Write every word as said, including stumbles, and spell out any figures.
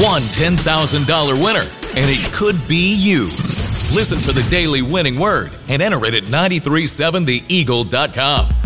one ten thousand dollars winner, and it could be you. Listen for the Daily Winning Word and enter it at nine three seven the eagle dot com.